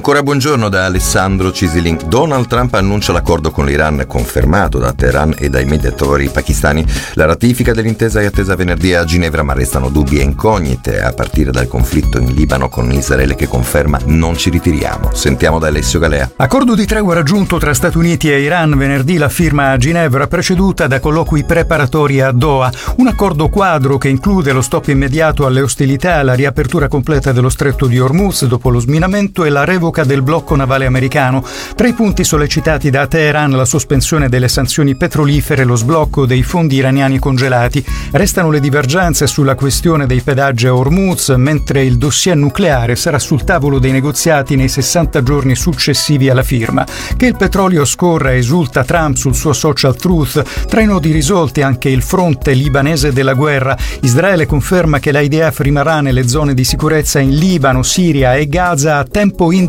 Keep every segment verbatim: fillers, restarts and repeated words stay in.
Ancora buongiorno da Alessandro Cisilin. Donald Trump annuncia l'accordo con l'Iran confermato da Teheran e dai mediatori pakistani. La ratifica dell'intesa è attesa venerdì a Ginevra, ma restano dubbi e incognite a partire dal conflitto in Libano con Israele che conferma non ci ritiriamo. Sentiamo da Alessio Galea. Accordo di tregua raggiunto tra Stati Uniti e Iran, venerdì la firma a Ginevra preceduta da colloqui preparatori a Doha. Un accordo quadro che include lo stop immediato alle ostilità, la riapertura completa dello stretto di Hormuz dopo lo sminamento e la revoca del blocco navale americano. Tra i punti sollecitati da Teheran, la sospensione delle sanzioni petrolifere e lo sblocco dei fondi iraniani congelati. Restano le divergenze sulla questione dei pedaggi a Hormuz, mentre il dossier nucleare sarà sul tavolo dei negoziati nei sessanta giorni successivi alla firma. Che il petrolio scorra, esulta Trump sul suo social Truth. Tra i nodi risolti anche il fronte libanese della guerra. Israele conferma che l'I D F rimarrà nelle zone di sicurezza in Libano, Siria e Gaza a tempo indeterminato.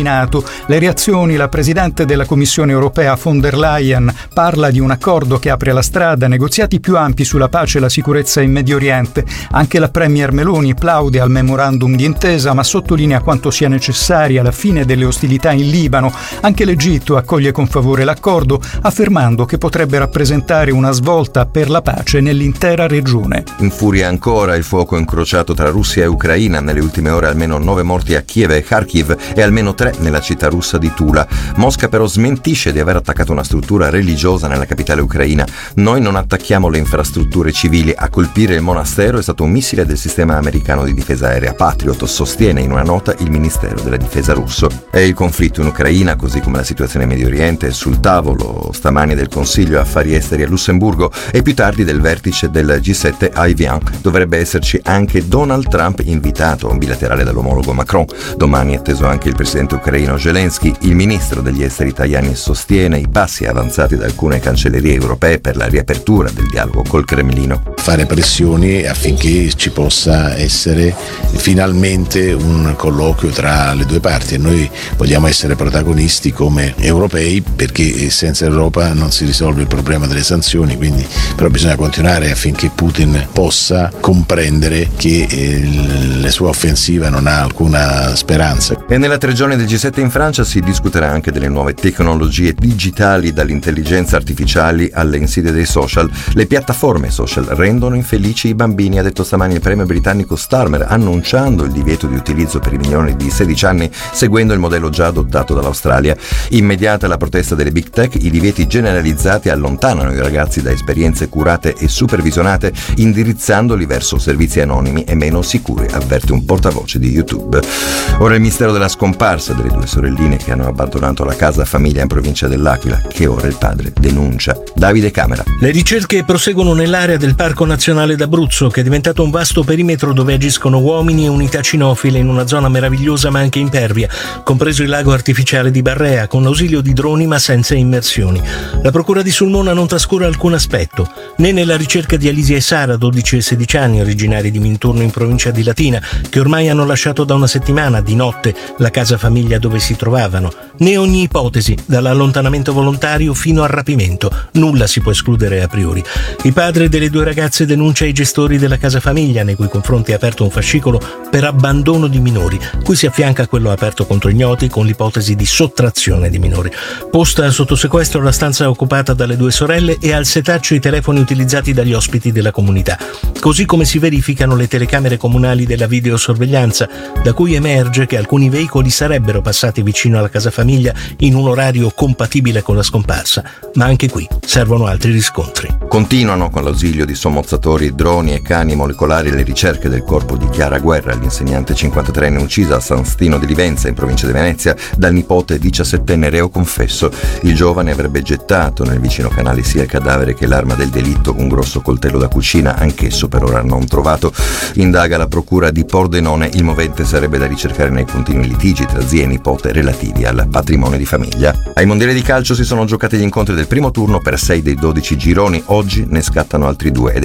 Le reazioni: la presidente della Commissione europea von der Leyen parla di un accordo che apre la strada a negoziati più ampi sulla pace e la sicurezza in Medio Oriente. Anche la premier Meloni plaude al memorandum di intesa, ma sottolinea quanto sia necessaria la fine delle ostilità in Libano. Anche l'Egitto accoglie con favore l'accordo, affermando che potrebbe rappresentare una svolta per la pace nell'intera regione. Infuria ancora il fuoco incrociato tra Russia e Ucraina. Nelle ultime ore almeno nove morti a Kiev e Kharkiv e almeno tre nella città russa di Tula. Mosca però smentisce di aver attaccato una struttura religiosa nella capitale ucraina. Noi non attacchiamo le infrastrutture civili, a colpire il monastero è stato un missile del sistema americano di difesa aerea Patriot, sostiene in una nota il Ministero della Difesa russo. E il conflitto in Ucraina, così come la situazione in Medio Oriente, è sul tavolo stamani del Consiglio Affari Esteri a Lussemburgo e più tardi del vertice del G sette a Evian. Dovrebbe esserci anche Donald Trump invitato a un bilaterale dall'omologo Macron. Domani è atteso anche il presidente ucraino Zelensky. Il ministro degli esteri italiani sostiene i passi avanzati da alcune cancellerie europee per la riapertura del dialogo col Cremlino. Fare pressioni affinché ci possa essere finalmente un colloquio tra le due parti, e noi vogliamo essere protagonisti come europei, perché senza Europa non si risolve il problema delle sanzioni. Quindi però bisogna continuare affinché Putin possa comprendere che eh, la sua offensiva non ha alcuna speranza. E nella tre giorni del G sette in Francia si discuterà anche delle nuove tecnologie digitali, dall'intelligenza artificiale alle insidie dei social. Le piattaforme social rendono infelici i bambini, ha detto stamani il premio britannico Starmer, annunciando il divieto di utilizzo per i minori di sedici anni, seguendo il modello già adottato dall'Australia. Immediata la protesta delle big tech, i divieti generalizzati allontanano i ragazzi da esperienze curate e supervisionate, indirizzandoli verso servizi anonimi e meno sicuri, avverte un portavoce di YouTube. Ora il mistero della scomparsa delle due sorelline che hanno abbandonato la casa famiglia in provincia dell'Aquila, che ora il padre denuncia. Davide Camera. Le ricerche proseguono nell'area del Parco Nazionale d'Abruzzo, che è diventato un vasto perimetro dove agiscono uomini e unità cinofile in una zona meravigliosa ma anche impervia, compreso il lago artificiale di Barrea, con l'ausilio di droni ma senza immersioni. La procura di Sulmona non trascura alcun aspetto, né nella ricerca di Alisia e Sara, dodici e sedici anni, originari di Minturno in provincia di Latina, che ormai hanno lasciato da una settimana di notte la casa famiglia dove si trovavano, né ogni ipotesi, dall'allontanamento volontario fino al rapimento. Nulla si può escludere a priori. Il padre delle due ragazze denuncia i gestori della casa famiglia, nei cui confronti è aperto un fascicolo per abbandono di minori, cui si affianca quello aperto contro ignoti con l'ipotesi di sottrazione di minori. Posta sotto sequestro la stanza occupata dalle due sorelle e al setaccio i telefoni utilizzati dagli ospiti della comunità, così come si verificano le telecamere comunali della videosorveglianza, da cui emerge che alcuni veicoli sarebbero passati vicino alla casa famiglia in un orario compatibile con la scomparsa, ma anche qui servono altri riscontri. Continuano con l'ausilio di sommozzatori, droni e cani molecolari le ricerche del corpo di Chiara Guerra, l'insegnante cinquantatreenne uccisa a San Stino di Livenza in provincia di Venezia dal nipote diciassettenne reo confesso. Il giovane avrebbe gettato nel vicino canale sia il cadavere che l'arma del delitto, un grosso coltello da cucina, anch'esso per ora non trovato. Indaga la procura di Pordenone, il movente sarebbe da ricercare nei continui litigi tra zia e nipote relativi al patrimonio di famiglia. Ai mondiali di calcio si sono giocati gli incontri del primo turno per sei dei dodici gironi. Oggi ne scattano altri due ed è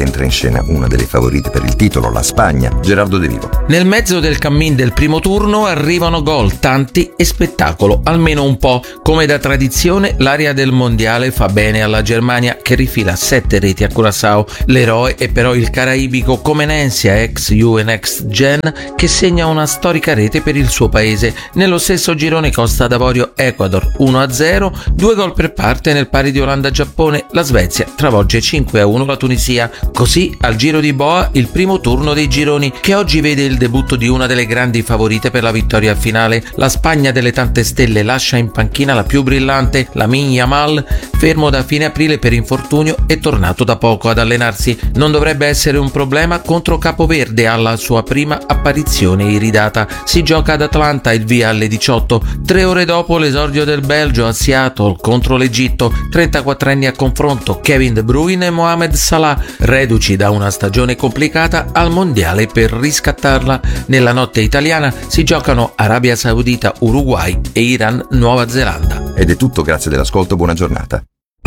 entra in scena una delle favorite per il titolo, la Spagna, Gerardo De Vivo. Nel mezzo del cammin del primo turno arrivano gol, tanti e spettacolo, almeno un po'. Come da tradizione, l'aria del mondiale fa bene alla Germania, che rifila sette reti a Curaçao. L'eroe è però il caraibico Comenencia, ex U Next Gen, che segna una storica rete per il suo paese. Nello stesso girone Costa d'Avorio Ecuador uno a zero, due gol per parte nel pari di Olanda-Giappone. La Svezia travolge cinque a uno la Tunisia. Così al giro di boa il primo turno dei gironi, che oggi vede il debutto di una delle grandi favorite per la vittoria finale. La Spagna delle tante stelle lascia in panchina la più brillante, Lamine Yamal, fermo da fine aprile per infortunio, è tornato da poco ad allenarsi. Non dovrebbe essere un problema contro Capoverde alla sua prima apparizione iridata. Si gioca ad Atlanta, il via alle diciotto, tre ore dopo l'esordio del Belgio a Seattle contro l'Egitto. trentaquattro anni a confronto, Kevin De Bruyne e Mohamed Salah, reduci da una stagione complicata, al mondiale per riscattarla. Nella notte italiana si giocano Arabia Saudita, Uruguay e Iran, Nuova Zelanda. Ed è tutto, grazie dell'ascolto, buona giornata.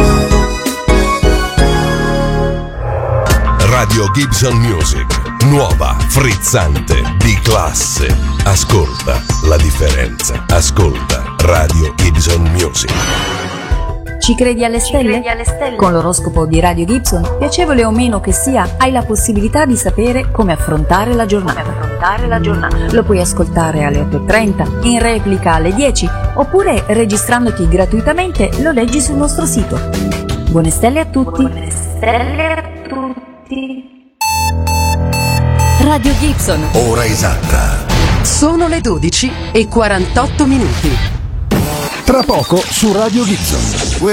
Radio Gibson Music, nuova, frizzante, di classe. Ascolta la differenza. Ascolta Radio Gibson Music. Ci credi alle stelle? Con l'oroscopo di Radio Gibson, piacevole o meno che sia, hai la possibilità di sapere come affrontare la giornata. Lo puoi ascoltare alle otto e trenta, in replica alle dieci, oppure registrandoti gratuitamente lo leggi sul nostro sito. Buone stelle a tutti. Buone stelle a tutti. Radio Gibson. Ora esatta. Sono le dodici e quarantotto minuti. Tra poco su Radio Gibson.